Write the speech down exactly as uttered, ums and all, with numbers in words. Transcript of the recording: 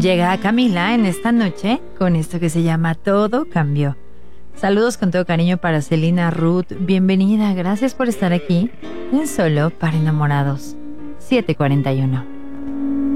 Llega Camila en esta noche con esto que se llama Todo Cambió. Saludos con todo cariño para Celina Ruth. Bienvenida, gracias por estar aquí en Solo para Enamorados. siete cuarenta y uno.